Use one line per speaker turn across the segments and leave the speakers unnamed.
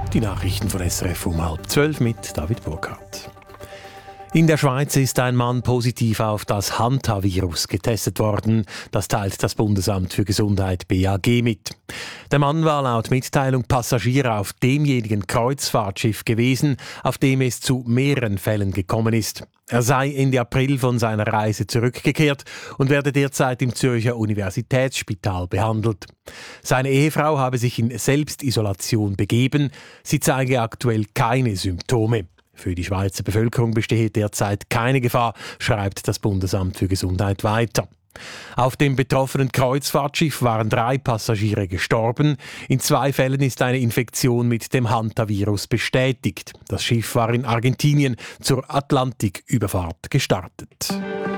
Die Nachrichten von SRF um 11:30 mit David Burkhardt. In der Schweiz ist ein Mann positiv auf das Hanta-Virus getestet worden. Das teilt das Bundesamt für Gesundheit BAG mit. Der Mann war laut Mitteilung Passagier auf demjenigen Kreuzfahrtschiff gewesen, auf dem es zu mehreren Fällen gekommen ist. Er sei Ende April von seiner Reise zurückgekehrt und werde derzeit im Zürcher Universitätsspital behandelt. Seine Ehefrau habe sich in Selbstisolation begeben. Sie zeige aktuell keine Symptome. Für die Schweizer Bevölkerung bestehe derzeit keine Gefahr, schreibt das Bundesamt für Gesundheit weiter. Auf dem betroffenen Kreuzfahrtschiff waren 3 Passagiere gestorben. In 2 Fällen ist eine Infektion mit dem Hanta-Virus bestätigt. Das Schiff war in Argentinien zur Atlantiküberfahrt gestartet.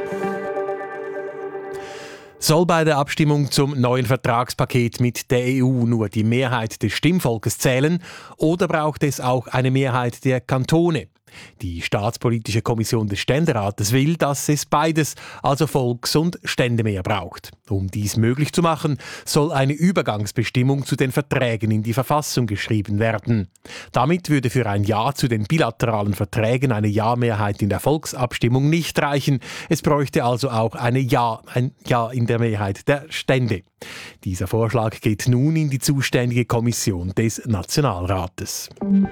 Soll bei der Abstimmung zum neuen Vertragspaket mit der EU nur die Mehrheit des Stimmvolkes zählen oder braucht es auch eine Mehrheit der Kantone? Die Staatspolitische Kommission des Ständerates will, dass es beides, also Volks- und Ständemehr braucht. Um dies möglich zu machen, soll eine Übergangsbestimmung zu den Verträgen in die Verfassung geschrieben werden. Damit würde für ein Ja zu den bilateralen Verträgen eine Ja-Mehrheit in der Volksabstimmung nicht reichen. Es bräuchte also auch ein Ja in der Mehrheit der Stände. Dieser Vorschlag geht nun in die zuständige Kommission des Nationalrates.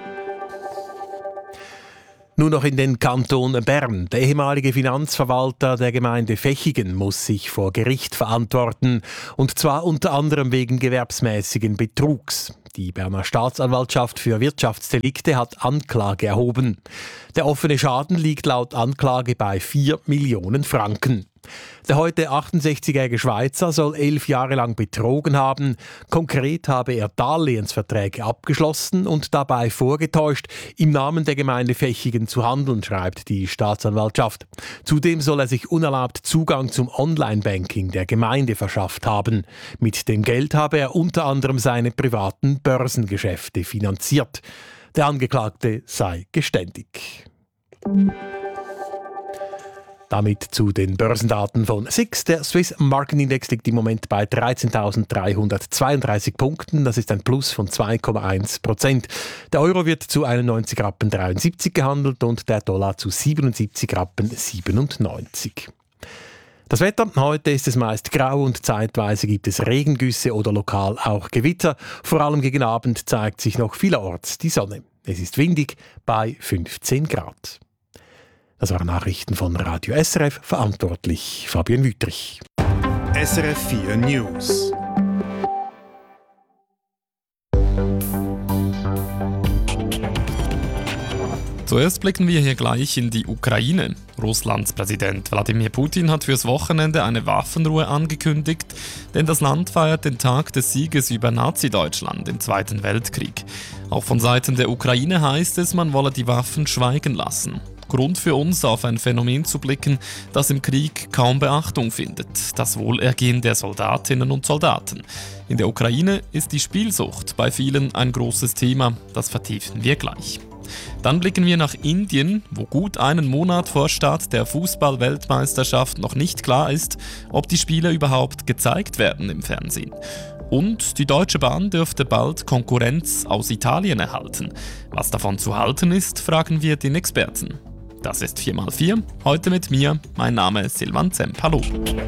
Nun noch in den Kanton Bern. Der ehemalige Finanzverwalter der Gemeinde Vechigen muss sich vor Gericht verantworten. Und zwar unter anderem wegen gewerbsmäßigen Betrugs. Die Berner Staatsanwaltschaft für Wirtschaftsdelikte hat Anklage erhoben. Der offene Schaden liegt laut Anklage bei 4 Millionen Franken. Der heute 68-jährige Schweizer soll 11 Jahre lang betrogen haben. Konkret habe er Darlehensverträge abgeschlossen und dabei vorgetäuscht, im Namen der Gemeinde Vechigen zu handeln, schreibt die Staatsanwaltschaft. Zudem soll er sich unerlaubt Zugang zum Online-Banking der Gemeinde verschafft haben. Mit dem Geld habe er unter anderem seine privaten Börsengeschäfte finanziert. Der Angeklagte sei geständig. Damit zu den Börsendaten von SIX. Der Swiss Market Index liegt im Moment bei 13.332 Punkten. Das ist ein Plus von 2,1%. Der Euro wird zu 91,73 Rappen gehandelt und der Dollar zu 77,97 Rappen. Das Wetter: Heute ist es meist grau und zeitweise gibt es Regengüsse oder lokal auch Gewitter. Vor allem gegen Abend zeigt sich noch vielerorts die Sonne. Es ist windig bei 15 Grad. Das waren Nachrichten von Radio SRF, verantwortlich Fabian Wüthrich.
SRF 4 News.
Zuerst blicken wir hier gleich in die Ukraine. Russlands Präsident Wladimir Putin hat fürs Wochenende eine Waffenruhe angekündigt, denn das Land feiert den Tag des Sieges über Nazi-Deutschland im Zweiten Weltkrieg. Auch von Seiten der Ukraine heißt es, man wolle die Waffen schweigen lassen. Grund für uns, auf ein Phänomen zu blicken, das im Krieg kaum Beachtung findet: das Wohlergehen der Soldatinnen und Soldaten. In der Ukraine ist die Spielsucht bei vielen ein großes Thema, das vertiefen wir gleich. Dann blicken wir nach Indien, wo gut einen Monat vor Start der Fußball-Weltmeisterschaft noch nicht klar ist, ob die Spiele überhaupt gezeigt werden im Fernsehen. Und die Deutsche Bahn dürfte bald Konkurrenz aus Italien erhalten. Was davon zu halten ist, fragen wir den Experten. Das ist 4x4, heute mit mir, mein Name ist Silvan Zemp. Hallo.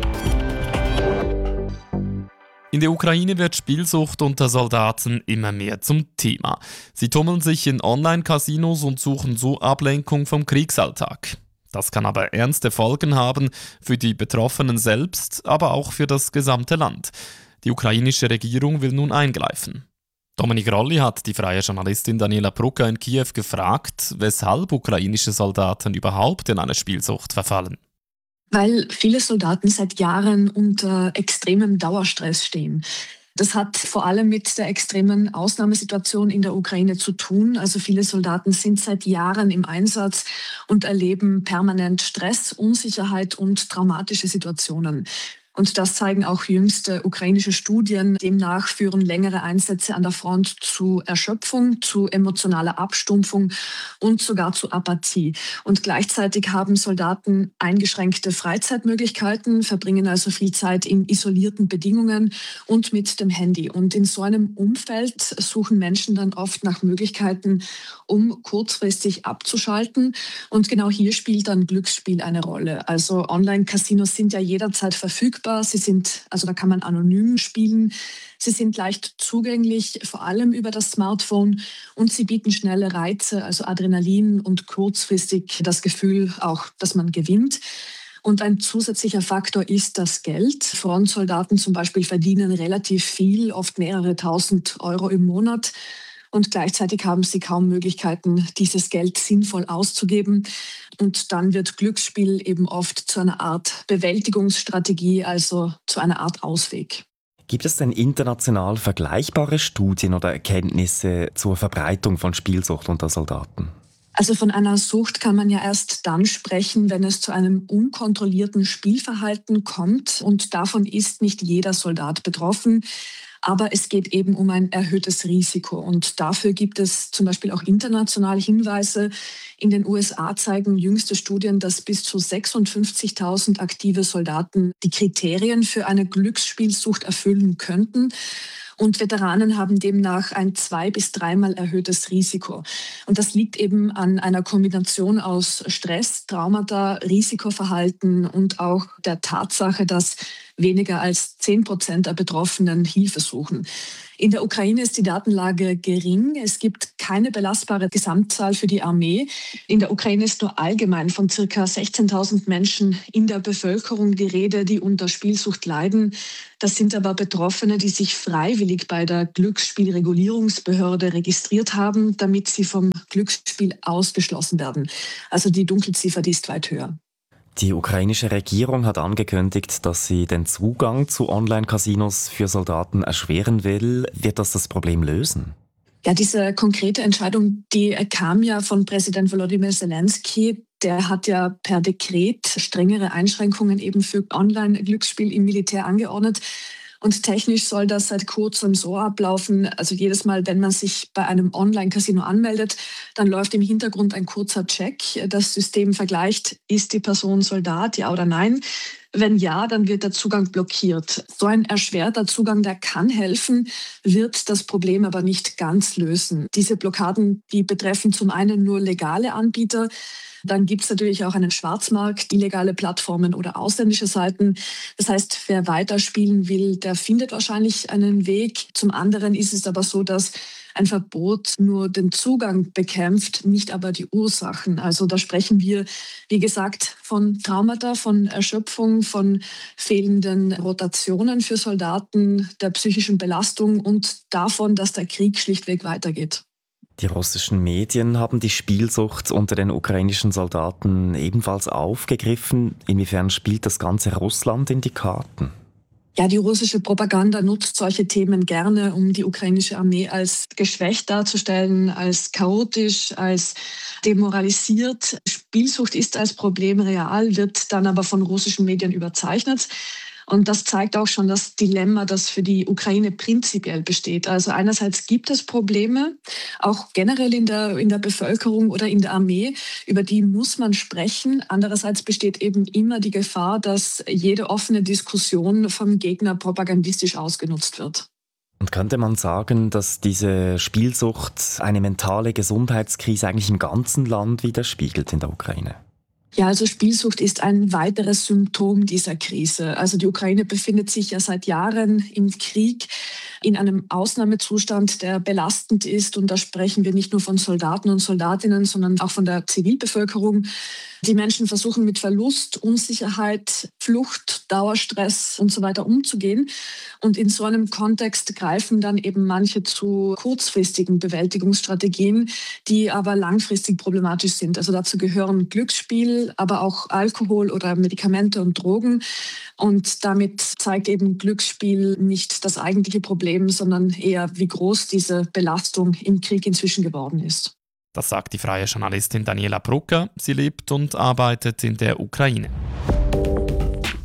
In der Ukraine wird Spielsucht unter Soldaten immer mehr zum Thema. Sie tummeln sich in Online-Casinos und suchen so Ablenkung vom Kriegsalltag. Das kann aber ernste Folgen haben für die Betroffenen selbst, aber auch für das gesamte Land. Die ukrainische Regierung will nun eingreifen. Dominik Rolli hat die freie Journalistin Daniela Prucka in Kiew gefragt, weshalb ukrainische Soldaten überhaupt in eine Spielsucht verfallen.
Weil viele Soldaten seit Jahren unter extremem Dauerstress stehen. Das hat vor allem mit der extremen Ausnahmesituation in der Ukraine zu tun. Also viele Soldaten sind seit Jahren im Einsatz und erleben permanent Stress, Unsicherheit und traumatische Situationen. Und das zeigen auch jüngste ukrainische Studien. Demnach führen längere Einsätze an der Front zu Erschöpfung, zu emotionaler Abstumpfung und sogar zu Apathie. Und gleichzeitig haben Soldaten eingeschränkte Freizeitmöglichkeiten, verbringen also viel Zeit in isolierten Bedingungen und mit dem Handy. Und in so einem Umfeld suchen Menschen dann oft nach Möglichkeiten, um kurzfristig abzuschalten. Und genau hier spielt dann Glücksspiel eine Rolle. Also Online-Casinos sind ja jederzeit verfügbar. Da kann man anonym spielen. Sie sind leicht zugänglich, vor allem über das Smartphone, und sie bieten schnelle Reize, also Adrenalin und kurzfristig das Gefühl auch, dass man gewinnt. Und ein zusätzlicher Faktor ist das Geld. Frontsoldaten zum Beispiel verdienen relativ viel, oft mehrere tausend Euro im Monat. Und gleichzeitig haben sie kaum Möglichkeiten, dieses Geld sinnvoll auszugeben. Und dann wird Glücksspiel eben oft zu einer Art Bewältigungsstrategie, also zu einer Art Ausweg.
Gibt es denn international vergleichbare Studien oder Erkenntnisse zur Verbreitung von Spielsucht unter Soldaten?
Also von einer Sucht kann man ja erst dann sprechen, wenn es zu einem unkontrollierten Spielverhalten kommt. Und davon ist nicht jeder Soldat betroffen. Aber es geht eben um ein erhöhtes Risiko. Und dafür gibt es zum Beispiel auch international Hinweise. In den USA zeigen jüngste Studien, dass bis zu 56.000 aktive Soldaten die Kriterien für eine Glücksspielsucht erfüllen könnten. Und Veteranen haben demnach ein 2- bis 3-mal erhöhtes Risiko. Und das liegt eben an einer Kombination aus Stress, Traumata, Risikoverhalten und auch der Tatsache, dass weniger als 10% der Betroffenen Hilfe suchen. In der Ukraine ist die Datenlage gering. Es gibt keine belastbare Gesamtzahl für die Armee. In der Ukraine ist nur allgemein von ca. 16.000 Menschen in der Bevölkerung die Rede, die unter Spielsucht leiden. Das sind aber Betroffene, die sich freiwillig bei der Glücksspielregulierungsbehörde registriert haben, damit sie vom Glücksspiel ausgeschlossen werden. Also die Dunkelziffer, die ist weit höher.
Die ukrainische Regierung hat angekündigt, dass sie den Zugang zu Online-Casinos für Soldaten erschweren will. Wird das Problem lösen?
Ja, diese konkrete Entscheidung, die kam ja von Präsident Volodymyr Zelensky. Der hat ja per Dekret strengere Einschränkungen eben für Online-Glücksspiel im Militär angeordnet. Und technisch soll das seit kurzem so ablaufen, also jedes Mal, wenn man sich bei einem Online-Casino anmeldet, dann läuft im Hintergrund ein kurzer Check. Das System vergleicht, ist die Person Soldat, ja oder nein. Wenn ja, dann wird der Zugang blockiert. So ein erschwerter Zugang, der kann helfen, wird das Problem aber nicht ganz lösen. Diese Blockaden, die betreffen zum einen nur legale Anbieter. Dann gibt es natürlich auch einen Schwarzmarkt, illegale Plattformen oder ausländische Seiten. Das heißt, wer weiterspielen will, der findet wahrscheinlich einen Weg. Zum anderen ist es aber so, dass ein Verbot nur den Zugang bekämpft, nicht aber die Ursachen. Also da sprechen wir, wie gesagt, von Traumata, von Erschöpfung, von fehlenden Rotationen für Soldaten, der psychischen Belastung und davon, dass der Krieg schlichtweg weitergeht.
Die russischen Medien haben die Spielsucht unter den ukrainischen Soldaten ebenfalls aufgegriffen. Inwiefern spielt das ganze Russland in die Karten?
Ja, die russische Propaganda nutzt solche Themen gerne, um die ukrainische Armee als geschwächt darzustellen, als chaotisch, als demoralisiert. Spielsucht ist als Problem real, wird dann aber von russischen Medien überzeichnet. Und das zeigt auch schon das Dilemma, das für die Ukraine prinzipiell besteht. Also einerseits gibt es Probleme, auch generell in der Bevölkerung oder in der Armee, über die muss man sprechen. Andererseits besteht eben immer die Gefahr, dass jede offene Diskussion vom Gegner propagandistisch ausgenutzt wird.
Und könnte man sagen, dass diese Spielsucht eine mentale Gesundheitskrise eigentlich im ganzen Land widerspiegelt in der Ukraine?
Ja, also Spielsucht ist ein weiteres Symptom dieser Krise. Also die Ukraine befindet sich ja seit Jahren im Krieg, in einem Ausnahmezustand, der belastend ist. Und da sprechen wir nicht nur von Soldaten und Soldatinnen, sondern auch von der Zivilbevölkerung. Die Menschen versuchen mit Verlust, Unsicherheit, Flucht, Dauerstress und so weiter umzugehen. Und in so einem Kontext greifen dann eben manche zu kurzfristigen Bewältigungsstrategien, die aber langfristig problematisch sind. Also dazu gehören Glücksspiel, aber auch Alkohol oder Medikamente und Drogen. Und damit zeigt eben Glücksspiel nicht das eigentliche Problem, sondern eher, wie groß diese Belastung im Krieg inzwischen geworden ist.
Das sagt die freie Journalistin Daniela Brucker. Sie lebt und arbeitet in der Ukraine.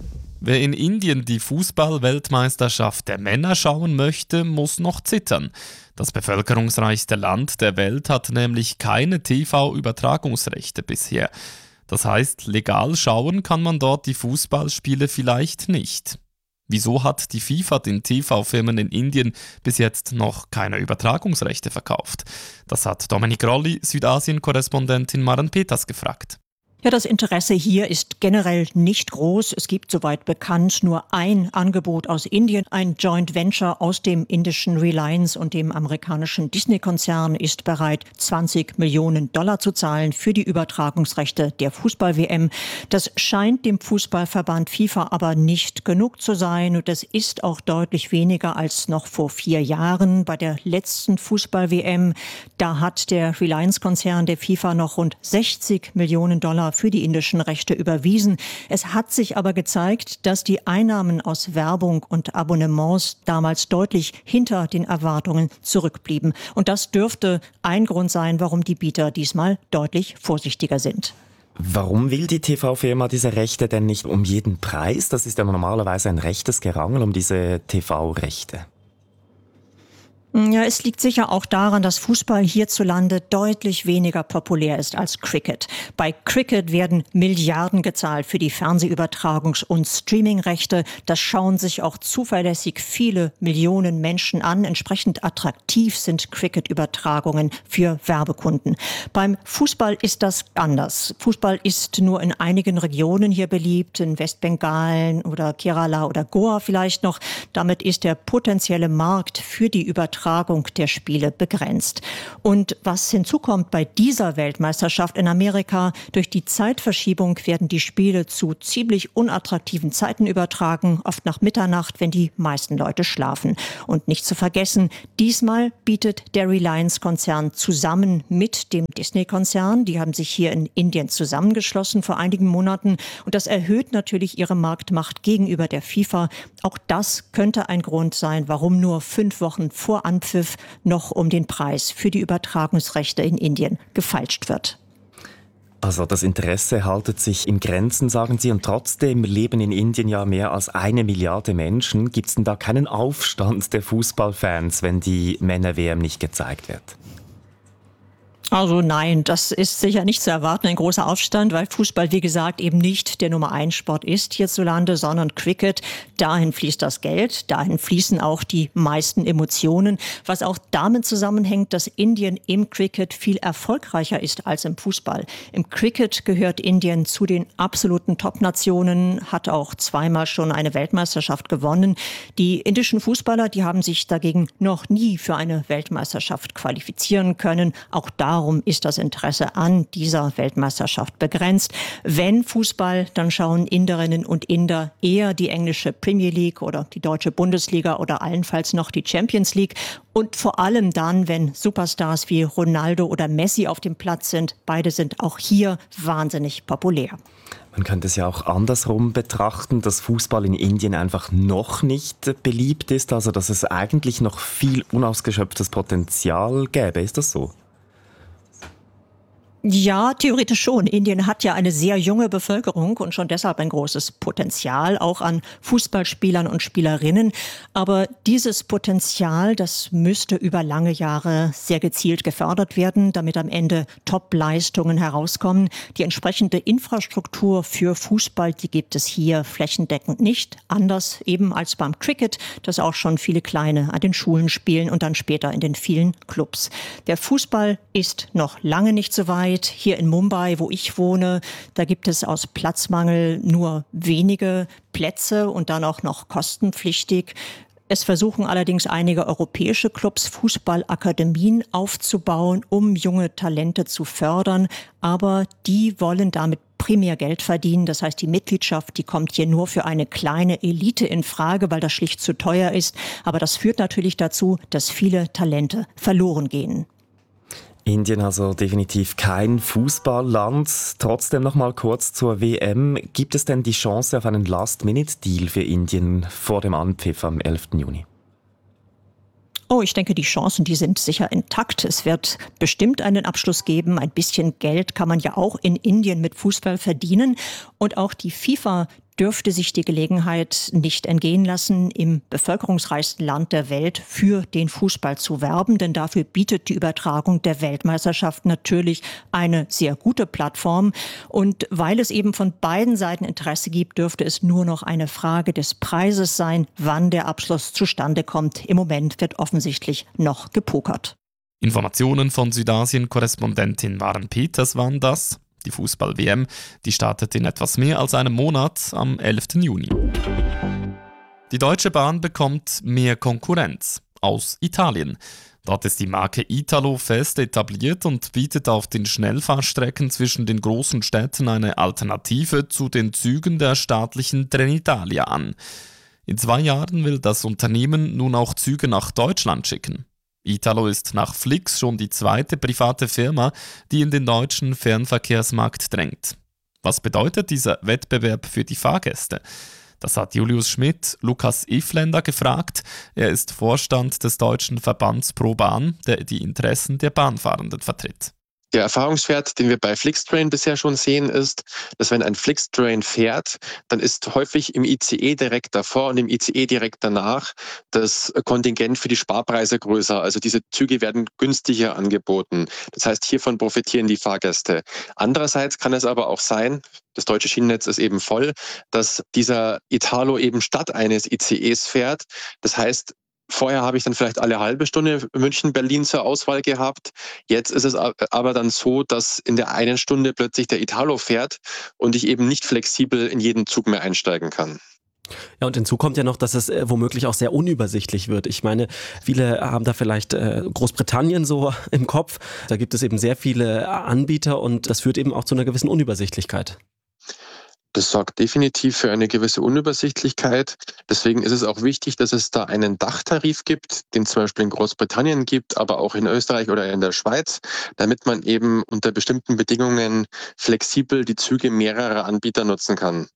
Wer in Indien die Fußball-Weltmeisterschaft der Männer schauen möchte, muss noch zittern. Das bevölkerungsreichste Land der Welt hat nämlich keine TV-Übertragungsrechte bisher. Das heißt, legal schauen kann man dort die Fußballspiele vielleicht nicht. Wieso hat die FIFA den TV-Firmen in Indien bis jetzt noch keine Übertragungsrechte verkauft? Das hat Dominik Rolli, Südasien-Korrespondentin Maren Peters, gefragt.
Ja, das Interesse hier ist generell nicht groß. Es gibt, soweit bekannt, nur ein Angebot aus Indien. Ein Joint Venture aus dem indischen Reliance und dem amerikanischen Disney-Konzern ist bereit, $20 Millionen zu zahlen für die Übertragungsrechte der Fußball-WM. Das scheint dem Fußballverband FIFA aber nicht genug zu sein. Und das ist auch deutlich weniger als noch vor 4 Jahren. Bei der letzten Fußball-WM, da hat der Reliance-Konzern der FIFA noch rund $60 Millionen für die indischen Rechte überwiesen. Es hat sich aber gezeigt, dass die Einnahmen aus Werbung und Abonnements damals deutlich hinter den Erwartungen zurückblieben. Und das dürfte ein Grund sein, warum die Bieter diesmal deutlich vorsichtiger sind.
Warum will die TV-Firma diese Rechte denn nicht um jeden Preis? Das ist ja normalerweise ein rechtes Gerangel um diese TV-Rechte.
Ja, es liegt sicher auch daran, dass Fußball hierzulande deutlich weniger populär ist als Cricket. Bei Cricket werden Milliarden gezahlt für die Fernsehübertragungs- und Streamingrechte. Das schauen sich auch zuverlässig viele Millionen Menschen an. Entsprechend attraktiv sind Cricket-Übertragungen für Werbekunden. Beim Fußball ist das anders. Fußball ist nur in einigen Regionen hier beliebt, in Westbengalen oder Kerala oder Goa vielleicht noch. Damit ist der potenzielle Markt für die Übertragung der Spiele begrenzt. Und was hinzukommt bei dieser Weltmeisterschaft in Amerika, durch die Zeitverschiebung werden die Spiele zu ziemlich unattraktiven Zeiten übertragen, oft nach Mitternacht, wenn die meisten Leute schlafen. Und nicht zu vergessen, diesmal bietet der Reliance-Konzern zusammen mit dem Disney-Konzern, die haben sich hier in Indien zusammengeschlossen vor einigen Monaten, und das erhöht natürlich ihre Marktmacht gegenüber der FIFA. Auch das könnte ein Grund sein, warum nur 5 Wochen vor Anpfiff noch um den Preis für die Übertragungsrechte in Indien gefeilscht wird.
Also das Interesse haltet sich in Grenzen, sagen Sie, und trotzdem leben in Indien ja mehr als 1 Milliarde Menschen. Gibt es denn da keinen Aufstand der Fußballfans, wenn die Männer-WM nicht gezeigt wird?
Also nein, das ist sicher nicht zu erwarten, ein großer Aufstand, weil Fußball, wie gesagt, eben nicht der Nummer-1-Sport ist hierzulande, sondern Cricket. Dahin fließt das Geld, dahin fließen auch die meisten Emotionen, was auch damit zusammenhängt, dass Indien im Cricket viel erfolgreicher ist als im Fußball. Im Cricket gehört Indien zu den absoluten Top-Nationen, hat auch 2-mal schon eine Weltmeisterschaft gewonnen. Die indischen Fußballer, die haben sich dagegen noch nie für eine Weltmeisterschaft qualifizieren können. Auch darum ist das Interesse an dieser Weltmeisterschaft begrenzt. Wenn Fußball, dann schauen Inderinnen und Inder eher die englische Premier League oder die deutsche Bundesliga oder allenfalls noch die Champions League. Und vor allem dann, wenn Superstars wie Ronaldo oder Messi auf dem Platz sind. Beide sind auch hier wahnsinnig populär.
Man könnte es ja auch andersrum betrachten, dass Fußball in Indien einfach noch nicht beliebt ist, also dass es eigentlich noch viel unausgeschöpftes Potenzial gäbe. Ist das so?
Ja, theoretisch schon. Indien hat ja eine sehr junge Bevölkerung und schon deshalb ein großes Potenzial, auch an Fußballspielern und Spielerinnen. Aber dieses Potenzial, das müsste über lange Jahre sehr gezielt gefördert werden, damit am Ende Top-Leistungen herauskommen. Die entsprechende Infrastruktur für Fußball, die gibt es hier flächendeckend nicht. Anders eben als beim Cricket, das auch schon viele Kleine an den Schulen spielen und dann später in den vielen Clubs. Der Fußball ist noch lange nicht so weit. Hier in Mumbai, wo ich wohne, da gibt es aus Platzmangel nur wenige Plätze und dann auch noch kostenpflichtig. Es versuchen allerdings einige europäische Clubs, Fußballakademien aufzubauen, um junge Talente zu fördern. Aber die wollen damit primär Geld verdienen. Das heißt, die Mitgliedschaft, die kommt hier nur für eine kleine Elite in Frage, weil das schlicht zu teuer ist. Aber das führt natürlich dazu, dass viele Talente verloren gehen.
Indien also definitiv kein Fußballland. Trotzdem noch mal kurz zur WM. Gibt es denn die Chance auf einen Last-Minute-Deal für Indien vor dem Anpfiff am 11. Juni?
Oh, ich denke, die Chancen, die sind sicher intakt. Es wird bestimmt einen Abschluss geben. Ein bisschen Geld kann man ja auch in Indien mit Fußball verdienen. Und auch die FIFA, dürfte sich die Gelegenheit nicht entgehen lassen, im bevölkerungsreichsten Land der Welt für den Fußball zu werben, denn dafür bietet die Übertragung der Weltmeisterschaft natürlich eine sehr gute Plattform. Und weil es eben von beiden Seiten Interesse gibt, dürfte es nur noch eine Frage des Preises sein, wann der Abschluss zustande kommt. Im Moment wird offensichtlich noch gepokert.
Informationen von Südasien-Korrespondentin Maren Peters waren das. Die Fußball-WM, die startet in etwas mehr als einem Monat am 11. Juni. Die Deutsche Bahn bekommt mehr Konkurrenz aus Italien. Dort ist die Marke Italo fest etabliert und bietet auf den Schnellfahrstrecken zwischen den großen Städten eine Alternative zu den Zügen der staatlichen Trenitalia an. In 2 Jahren will das Unternehmen nun auch Züge nach Deutschland schicken. Italo ist nach Flix schon die zweite private Firma, die in den deutschen Fernverkehrsmarkt drängt. Was bedeutet dieser Wettbewerb für die Fahrgäste? Das hat Julius Schmidt Lukas Ifländer gefragt. Er ist Vorstand des deutschen Verbands ProBahn, der die Interessen der Bahnfahrenden vertritt.
Der Erfahrungswert, den wir bei Flixtrain bisher schon sehen, ist, dass wenn ein Flixtrain fährt, dann ist häufig im ICE direkt davor und im ICE direkt danach das Kontingent für die Sparpreise größer. Also diese Züge werden günstiger angeboten. Das heißt, hiervon profitieren die Fahrgäste. Andererseits kann es aber auch sein, das deutsche Schienennetz ist eben voll, dass dieser Italo eben statt eines ICEs fährt. Das heißt, vorher habe ich dann vielleicht alle halbe Stunde München-Berlin zur Auswahl gehabt. Jetzt ist es aber dann so, dass in der einen Stunde plötzlich der Italo fährt und ich eben nicht flexibel in jeden Zug mehr einsteigen kann.
Ja, und hinzu kommt ja noch, dass es womöglich auch sehr unübersichtlich wird. Ich meine, viele haben da vielleicht Großbritannien so im Kopf. Da gibt es eben sehr viele Anbieter und das führt eben auch zu einer gewissen Unübersichtlichkeit.
Das sorgt definitiv für eine gewisse Unübersichtlichkeit. Deswegen ist es auch wichtig, dass es da einen Dachtarif gibt, den es zum Beispiel in Großbritannien gibt, aber auch in Österreich oder in der Schweiz, damit man eben unter bestimmten Bedingungen flexibel die Züge mehrerer Anbieter nutzen kann.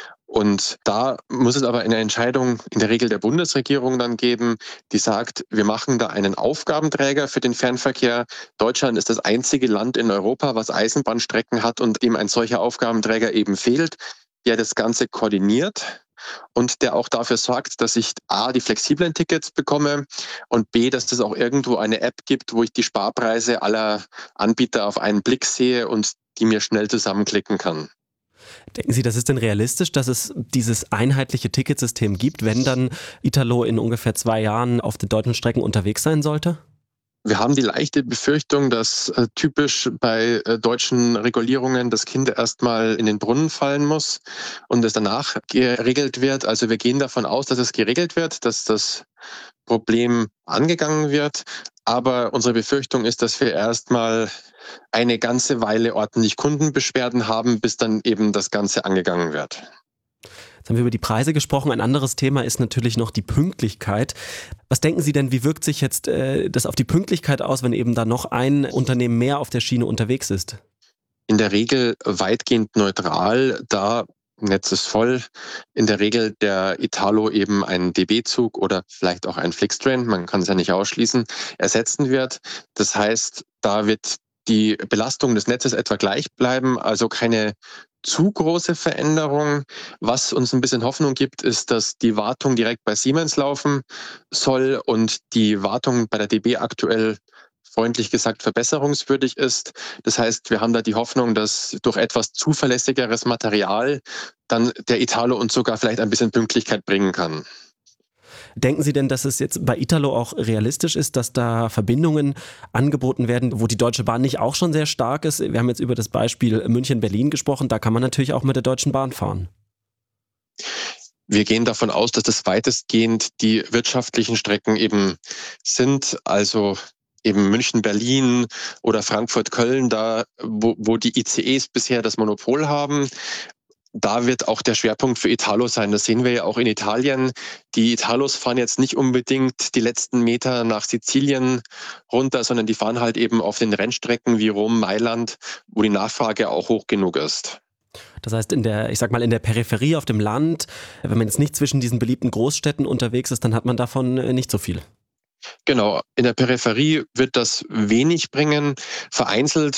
Und da muss es aber eine Entscheidung in der Regel der Bundesregierung dann geben, die sagt, wir machen da einen Aufgabenträger für den Fernverkehr. Deutschland ist das einzige Land in Europa, was Eisenbahnstrecken hat und dem ein solcher Aufgabenträger eben fehlt, der das Ganze koordiniert und der auch dafür sorgt, dass ich A, die flexiblen Tickets bekomme und B, dass es auch irgendwo eine App gibt, wo ich die Sparpreise aller Anbieter auf einen Blick sehe und die mir schnell zusammenklicken kann.
Denken Sie, das ist denn realistisch, dass es dieses einheitliche Ticketsystem gibt, wenn dann Italo in ungefähr 2 Jahren auf den deutschen Strecken unterwegs sein sollte?
Wir haben die leichte Befürchtung, dass typisch bei deutschen Regulierungen das Kind erstmal in den Brunnen fallen muss und es danach geregelt wird. Also wir gehen davon aus, dass es geregelt wird, dass das Problem angegangen wird. Aber unsere Befürchtung ist, dass wir erstmal eine ganze Weile ordentlich Kundenbeschwerden haben, bis dann eben das Ganze angegangen wird.
Jetzt haben wir über die Preise gesprochen. Ein anderes Thema ist natürlich noch die Pünktlichkeit. Was denken Sie denn, wie wirkt sich jetzt das auf die Pünktlichkeit aus, wenn eben da noch ein Unternehmen mehr auf der Schiene unterwegs ist?
In der Regel weitgehend neutral, da Netz ist voll. In der Regel der Italo eben ein DB-Zug oder vielleicht auch ein Flixtrain, man kann es ja nicht ausschließen, ersetzen wird. Das heißt, da wird die Belastung des Netzes etwa gleich bleiben, also keine zu große Veränderung. Was uns ein bisschen Hoffnung gibt, ist, dass die Wartung direkt bei Siemens laufen soll und die Wartung bei der DB aktuell freundlich gesagt verbesserungswürdig ist. Das heißt, wir haben da die Hoffnung, dass durch etwas zuverlässigeres Material dann der Italo uns sogar vielleicht ein bisschen Pünktlichkeit bringen kann.
Denken Sie denn, dass es jetzt bei Italo auch realistisch ist, dass da Verbindungen angeboten werden, wo die Deutsche Bahn nicht auch schon sehr stark ist? Wir haben jetzt über das Beispiel München-Berlin gesprochen, da kann man natürlich auch mit der Deutschen Bahn fahren.
Wir gehen davon aus, dass das weitestgehend die wirtschaftlichen Strecken eben sind, also eben München-Berlin oder Frankfurt-Köln, da wo die ICEs bisher das Monopol haben. Da wird auch der Schwerpunkt für Italo sein. Das sehen wir ja auch in Italien. Die Italos fahren jetzt nicht unbedingt die letzten Meter nach Sizilien runter, sondern die fahren halt eben auf den Rennstrecken wie Rom, Mailand, wo die Nachfrage auch hoch genug ist.
Das heißt, in der Peripherie auf dem Land, wenn man jetzt nicht zwischen diesen beliebten Großstädten unterwegs ist, dann hat man davon nicht so viel.
Genau, in der Peripherie wird das wenig bringen. Vereinzelt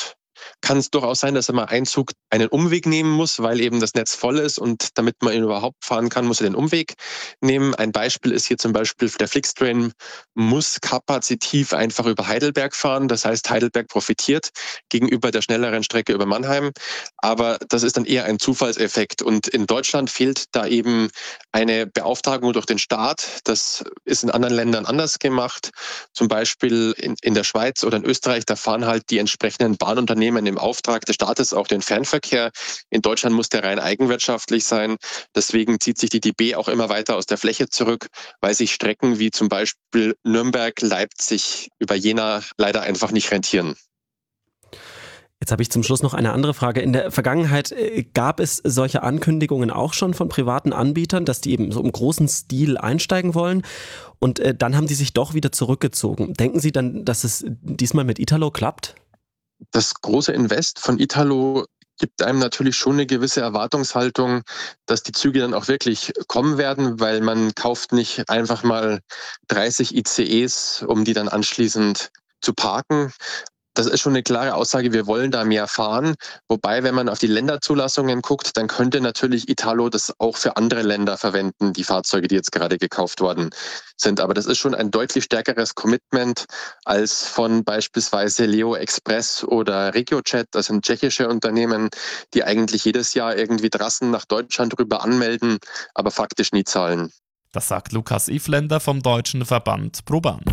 kann es durchaus sein, dass er mal einen Zug einen Umweg nehmen muss, weil eben das Netz voll ist und damit man ihn überhaupt fahren kann, muss er den Umweg nehmen. Ein Beispiel ist hier zum Beispiel, der Flixtrain muss kapazitiv einfach über Heidelberg fahren. Das heißt, Heidelberg profitiert gegenüber der schnelleren Strecke über Mannheim. Aber das ist dann eher ein Zufallseffekt. Und in Deutschland fehlt da eben eine Beauftragung durch den Staat. Das ist in anderen Ländern anders gemacht. Zum Beispiel in der Schweiz oder in Österreich, da fahren halt die entsprechenden Bahnunternehmen im Auftrag des Staates auch den Fernverkehr. In Deutschland muss der rein eigenwirtschaftlich sein. Deswegen zieht sich die DB auch immer weiter aus der Fläche zurück, weil sich Strecken wie zum Beispiel Nürnberg, Leipzig über Jena leider einfach nicht rentieren.
Jetzt habe ich zum Schluss noch eine andere Frage. In der Vergangenheit gab es solche Ankündigungen auch schon von privaten Anbietern, dass die eben so im großen Stil einsteigen wollen und dann haben die sich doch wieder zurückgezogen. Denken Sie dann, dass es diesmal mit Italo klappt?
Das große Invest von Italo gibt einem natürlich schon eine gewisse Erwartungshaltung, dass die Züge dann auch wirklich kommen werden, weil man kauft nicht einfach mal 30 ICEs, um die dann anschließend zu parken. Das ist schon eine klare Aussage, wir wollen da mehr fahren. Wobei, wenn man auf die Länderzulassungen guckt, dann könnte natürlich Italo das auch für andere Länder verwenden, die Fahrzeuge, die jetzt gerade gekauft worden sind. Aber das ist schon ein deutlich stärkeres Commitment als von beispielsweise Leo Express oder RegioJet. Das sind tschechische Unternehmen, die eigentlich jedes Jahr irgendwie Trassen nach Deutschland rüber anmelden, aber faktisch nie zahlen.
Das sagt Lukas Ifländer vom deutschen Verband ProBahn.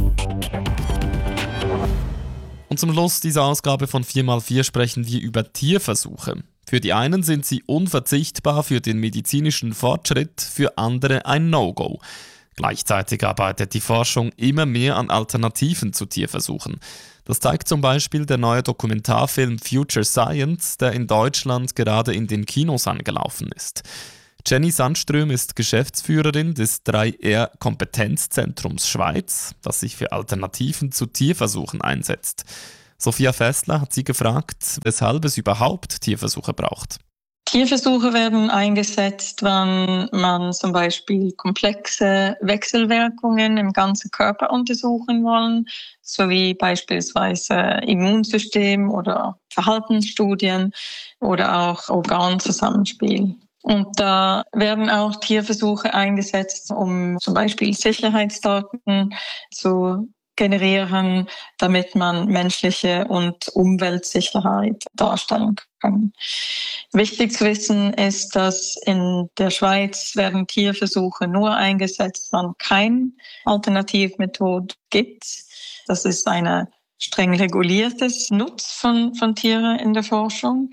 Und zum Schluss dieser Ausgabe von 4x4 sprechen wir über Tierversuche. Für die einen sind sie unverzichtbar für den medizinischen Fortschritt, für andere ein No-Go. Gleichzeitig arbeitet die Forschung immer mehr an Alternativen zu Tierversuchen. Das zeigt zum Beispiel der neue Dokumentarfilm Future Science, der in Deutschland gerade in den Kinos angelaufen ist. Jenny Sandström ist Geschäftsführerin des 3R Kompetenzzentrums Schweiz, das sich für Alternativen zu Tierversuchen einsetzt. Sophia Fessler hat sie gefragt, weshalb es überhaupt Tierversuche braucht.
Tierversuche werden eingesetzt, wenn man zum Beispiel komplexe Wechselwirkungen im ganzen Körper untersuchen wollen, sowie beispielsweise Immunsystem oder Verhaltensstudien oder auch Organzusammenspiel. Und da werden auch Tierversuche eingesetzt, um zum Beispiel Sicherheitsdaten zu generieren, damit man menschliche und Umweltsicherheit darstellen kann. Wichtig zu wissen ist, dass in der Schweiz werden Tierversuche nur eingesetzt, wenn keine Alternativmethode gibt. Das ist eine streng reguliertes Nutz von Tieren in der Forschung.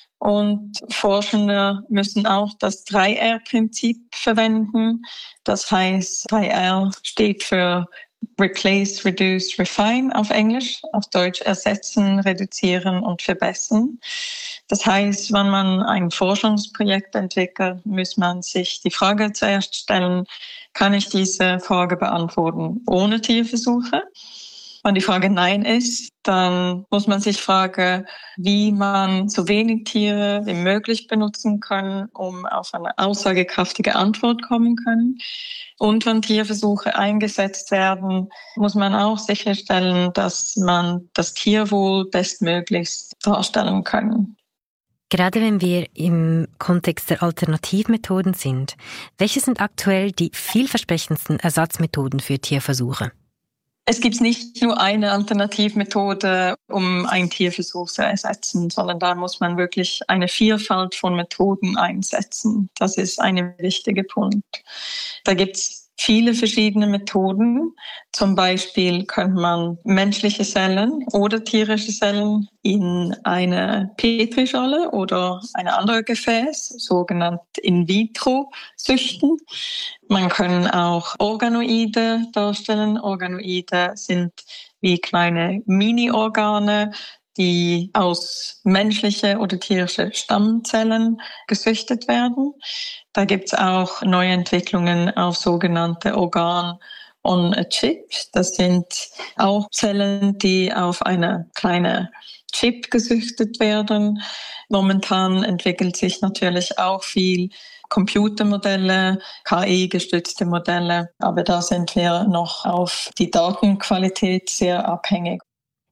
Und Forschende müssen auch das 3R-Prinzip verwenden. Das heißt, 3R steht für Replace, Reduce, Refine auf Englisch, auf Deutsch ersetzen, reduzieren und verbessern. Das heißt, wenn man ein Forschungsprojekt entwickelt, muss man sich die Frage zuerst stellen, kann ich diese Frage beantworten ohne Tierversuche? Wenn die Frage Nein ist, dann muss man sich fragen, wie man so wenig Tiere wie möglich benutzen kann, um auf eine aussagekräftige Antwort kommen können. Und wenn Tierversuche eingesetzt werden, muss man auch sicherstellen, dass man das Tierwohl bestmöglichst darstellen kann.
Gerade wenn wir im Kontext der Alternativmethoden sind, welche sind aktuell die vielversprechendsten Ersatzmethoden für Tierversuche?
Es gibt nicht nur eine Alternativmethode, um einen Tierversuch zu ersetzen, sondern da muss man wirklich eine Vielfalt von Methoden einsetzen. Das ist ein wichtiger Punkt. Da gibt es viele verschiedene Methoden. Zum Beispiel könnte man menschliche Zellen oder tierische Zellen in eine Petrischale oder eine andere Gefäß, sogenannt in vitro, züchten. Man kann auch Organoide darstellen. Organoide sind wie kleine Mini-Organe, die aus menschlichen oder tierischen Stammzellen gezüchtet werden. Da gibt es auch Neuentwicklungen auf sogenannte Organ on a Chip. Das sind auch Zellen, die auf eine kleine Chip gezüchtet werden. Momentan entwickelt sich natürlich auch viel Computermodelle, KI-gestützte Modelle, aber da sind wir noch auf die Datenqualität sehr abhängig.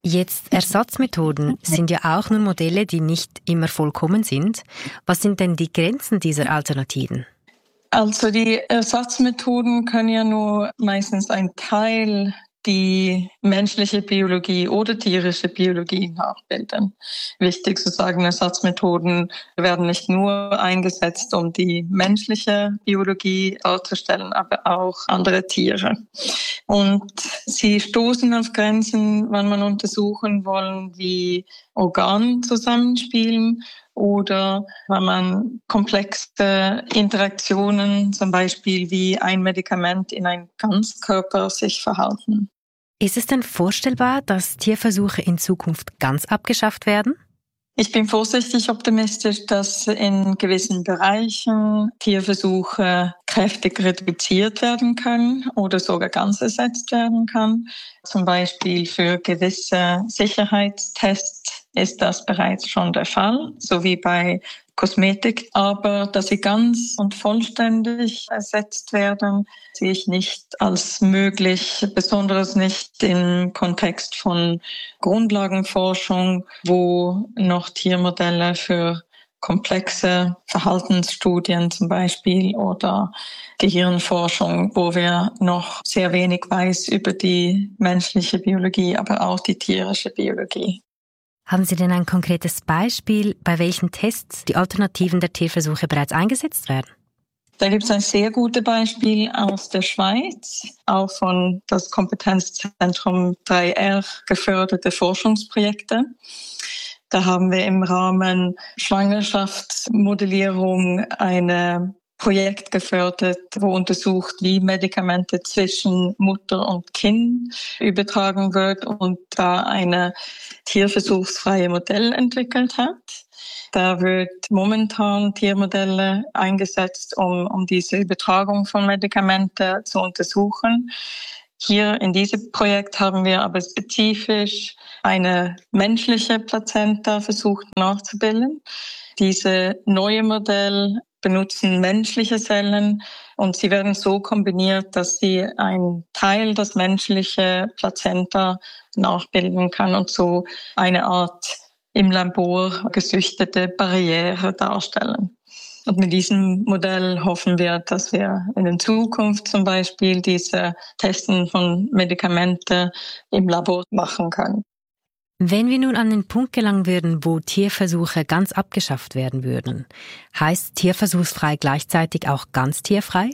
Jetzt, Ersatzmethoden sind ja auch nur Modelle, die nicht immer vollkommen sind. Was sind denn die Grenzen dieser Alternativen?
Also die Ersatzmethoden können ja nur meistens ein Teil die menschliche Biologie oder tierische Biologie nachbilden. Wichtig zu sagen, Ersatzmethoden werden nicht nur eingesetzt, um die menschliche Biologie darzustellen, aber auch andere Tiere. Und sie stoßen auf Grenzen, wenn man untersuchen wollen, wie Organe zusammenspielen oder wenn man komplexe Interaktionen, zum Beispiel wie ein Medikament in einem Ganzkörper sich verhalten.
Ist es denn vorstellbar, dass Tierversuche in Zukunft ganz abgeschafft werden?
Ich bin vorsichtig optimistisch, dass in gewissen Bereichen Tierversuche kräftig reduziert werden können oder sogar ganz ersetzt werden kann. Zum Beispiel für gewisse Sicherheitstests ist das bereits schon der Fall, so wie bei Kosmetik. Aber dass sie ganz und vollständig ersetzt werden, sehe ich nicht als möglich, besonders nicht im Kontext von Grundlagenforschung, wo noch Tiermodelle für komplexe Verhaltensstudien zum Beispiel oder Gehirnforschung, wo wir noch sehr wenig weiß über die menschliche Biologie, aber auch die tierische Biologie.
Haben Sie denn ein konkretes Beispiel, bei welchen Tests die Alternativen der Tierversuche bereits eingesetzt werden?
Da gibt es ein sehr gutes Beispiel aus der Schweiz, auch von das Kompetenzzentrum 3R geförderte Forschungsprojekte. Da haben wir im Rahmen Schwangerschaftsmodellierung ein Projekt gefördert, wo untersucht, wie Medikamente zwischen Mutter und Kind übertragen wird und da eine tierversuchsfreie Modell entwickelt hat. Da wird momentan Tiermodelle eingesetzt, um diese Übertragung von Medikamenten zu untersuchen. Hier in diesem Projekt haben wir aber spezifisch eine menschliche Plazenta versucht nachzubilden. Diese neue Modell benutzen menschliche Zellen und sie werden so kombiniert, dass sie einen Teil des menschlichen Plazenta nachbilden kann und so eine Art im Labor gezüchtete Barriere darstellen. Und mit diesem Modell hoffen wir, dass wir in der Zukunft zum Beispiel diese Testen von Medikamenten im Labor machen können.
Wenn wir nun an den Punkt gelangen würden, wo Tierversuche ganz abgeschafft werden würden, heißt tierversuchsfrei gleichzeitig auch ganz tierfrei?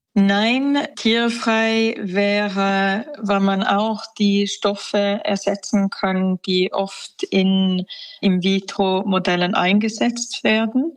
Nein, tierfrei wäre, wenn man auch die Stoffe ersetzen kann, die oft in In-vitro-Modellen eingesetzt werden.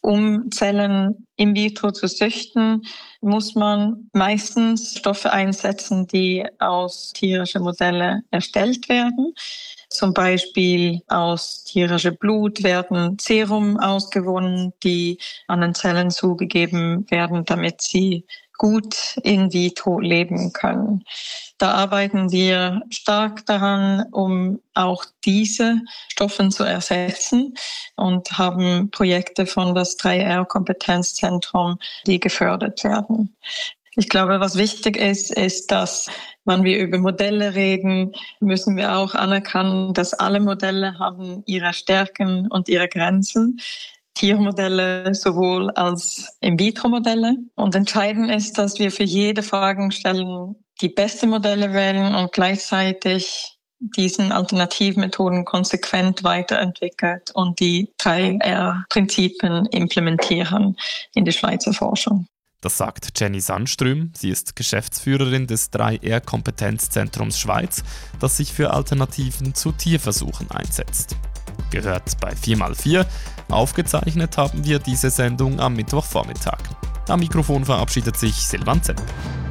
Um Zellen in vitro zu züchten, muss man meistens Stoffe einsetzen, die aus tierischen Modellen erstellt werden. Zum Beispiel aus tierischem Blut werden Serum ausgewonnen, die an den Zellen zugegeben werden, damit sie gut in vitro leben können. Da arbeiten wir stark daran, um auch diese Stoffe zu ersetzen und haben Projekte von das 3R-Kompetenzzentrum, die gefördert werden. Ich glaube, was wichtig ist, dass, wenn wir über Modelle reden, müssen wir auch anerkennen, dass alle Modelle haben ihre Stärken und ihre Grenzen. Tiermodelle sowohl als In-vitro-Modelle. Und entscheidend ist, dass wir für jede Fragestellung die besten Modelle wählen und gleichzeitig diesen Alternativmethoden konsequent weiterentwickelt und die 3R-Prinzipien implementieren in die Schweizer Forschung.
Das sagt Jenny Sandström. Sie ist Geschäftsführerin des 3R-Kompetenzzentrums Schweiz, das sich für Alternativen zu Tierversuchen einsetzt. Gehört bei 4x4. Aufgezeichnet haben wir diese Sendung am Mittwochvormittag. Am Mikrofon verabschiedet sich Silvan Zepp.